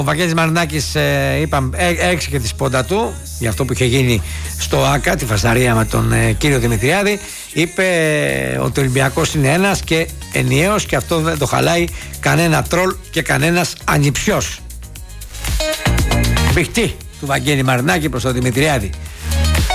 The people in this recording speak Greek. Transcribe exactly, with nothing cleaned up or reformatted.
Ο Βαγγέλης Μαρινάκης, ε, είπαμε, ε, έξυγε τη σπόντα του για αυτό που είχε γίνει στο ΆΚΑ, τη φασαρία με τον ε, κύριο Δημητριάδη. Είπε ε, ότι ο Ολυμπιακός είναι ένας και ενιαίος και αυτό δεν το χαλάει κανένα τρόλ και κανένας ανιψιός. Μπιχτή του Βαγγέλη Μαρινάκη προς τον Δημητριάδη.